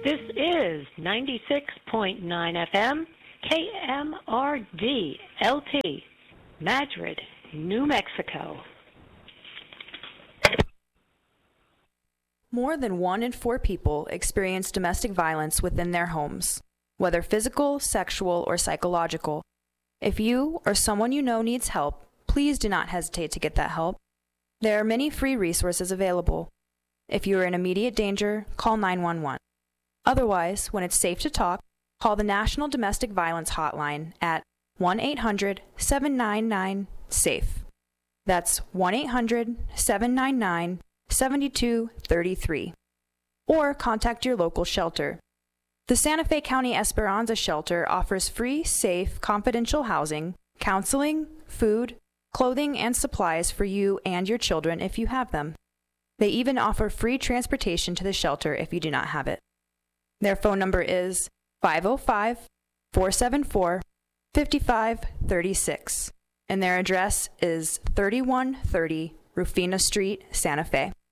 This is 96.9 FM, KMRD LT, Madrid, New Mexico. More than 1 in 4 people experience domestic violence within their homes, whether physical, sexual, or psychological. If you or someone you know needs help, please do not hesitate to get that help. There are many free resources available. If you are in immediate danger, call 911. Otherwise, when it's safe to talk, call the National Domestic Violence Hotline at 1-800-799-SAFE. That's 1-800-799-7233. Or contact your local shelter. The Santa Fe County Esperanza Shelter offers free, safe, confidential housing, counseling, food, clothing, and supplies for you and your children if you have them. They even offer free transportation to the shelter if you do not have it. Their phone number is 505-474-5536, and their address is 3130 Rufina Street, Santa Fe.